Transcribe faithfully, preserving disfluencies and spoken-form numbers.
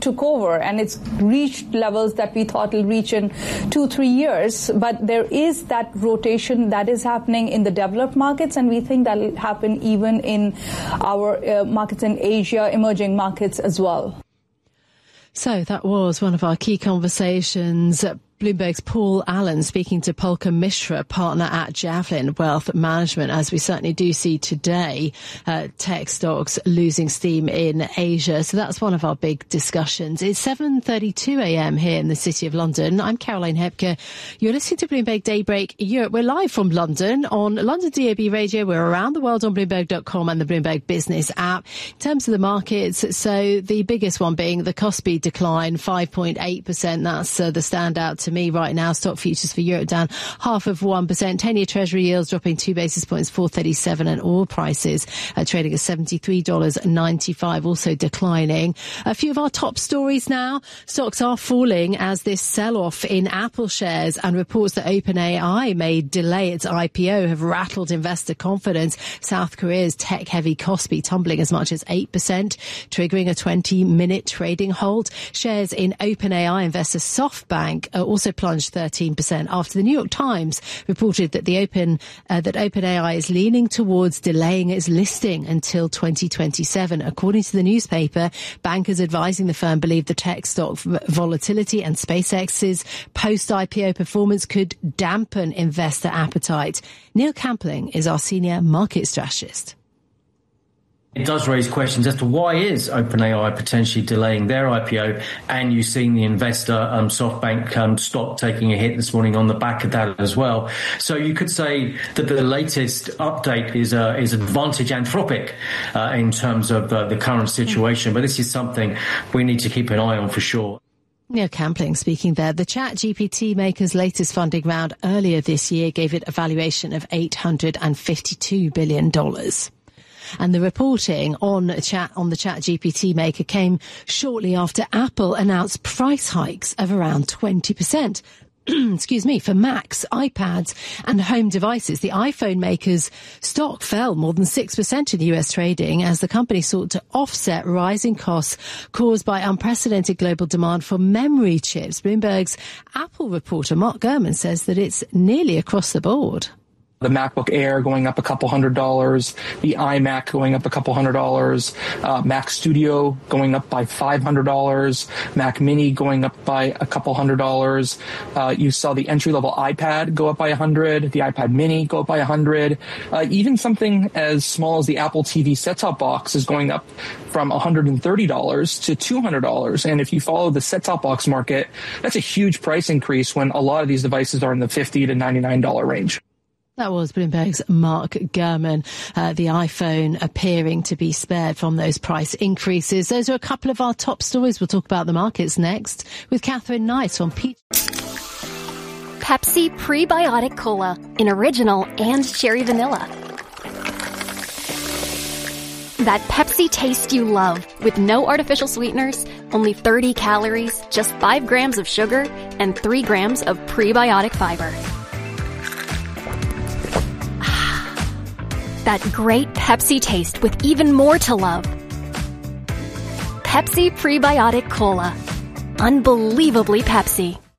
took over, and it's reached levels that we thought it'll reach in two, three years. But there is that rotation that is happening in the developed markets, and we think that'll happen even in our uh, markets in Asia, emerging markets as well. So that was one of our key conversations. Bloomberg's Paul Allen speaking to Polka Mishra, partner at Javelin Wealth Management, as we certainly do see today, uh, tech stocks losing steam in Asia. So that's one of our big discussions. It's seven thirty-two a.m. here in the City of London. I'm Caroline Hepker. You're listening to Bloomberg Daybreak Europe. We're live from London on London D A B Radio. We're around the world on Bloomberg dot com and the Bloomberg Business app. In terms of the markets, so the biggest one being the Kospi decline, five point eight percent. That's uh, the standout to me right now. Stock futures for Europe down half of one percent. ten-year Treasury yields dropping two basis points, four thirty-seven, and oil prices uh, trading at seventy-three dollars and ninety-five, also declining. A few of our top stories now. Stocks are falling as this sell-off in Apple shares and reports that OpenAI may delay its I P O have rattled investor confidence. South Korea's tech-heavy Kospi tumbling as much as eight percent, triggering a twenty-minute trading hold. Shares in OpenAI investor SoftBank are also plunged thirteen percent after the New York Times reported that the Open uh, that OpenAI is leaning towards delaying its listing until twenty twenty-seven. According to the newspaper, bankers advising the firm believe the tech stock volatility and SpaceX's post-I P O performance could dampen investor appetite. Neil Campling is our senior market strategist. It does raise questions as to why is OpenAI potentially delaying their I P O, and you've seen the investor um, SoftBank um, stock taking a hit this morning on the back of that as well. So you could say that the latest update is uh, is Advantage Anthropic uh, in terms of uh, the current situation, but this is something we need to keep an eye on for sure. Neil Campling speaking there. The ChatGPT maker's latest funding round earlier this year gave it a valuation of eight hundred fifty-two billion dollars. And the reporting on chat on the ChatGPT maker came shortly after Apple announced price hikes of around twenty percent. Excuse me, for Macs, iPads and home devices. The iPhone maker's stock fell more than six percent in U S trading as the company sought to offset rising costs caused by unprecedented global demand for memory chips. Bloomberg's Apple reporter Mark Gurman says that it's nearly across the board. The MacBook Air going up a couple hundred dollars, the iMac going up a couple hundred dollars, uh, Mac Studio going up by five hundred dollars, Mac Mini going up by a couple hundred dollars. Uh, you saw the entry-level iPad go up by a hundred, the iPad Mini go up by a hundred. Uh, even something as small as the Apple T V set-top box is going up from one hundred thirty dollars to two hundred dollars. And if you follow the set-top box market, that's a huge price increase when a lot of these devices are in the fifty to ninety-nine dollars range. That was Bloomberg's Mark Gurman. Uh, the iPhone appearing to be spared from those price increases. Those are a couple of our top stories. We'll talk about the markets next with Catherine Knight on Peach. Pepsi Prebiotic Cola in original and cherry vanilla. That Pepsi taste you love with no artificial sweeteners, only thirty calories, just five grams of sugar, and three grams of prebiotic fiber. That great Pepsi taste with even more to love. Pepsi Prebiotic Cola. Unbelievably Pepsi.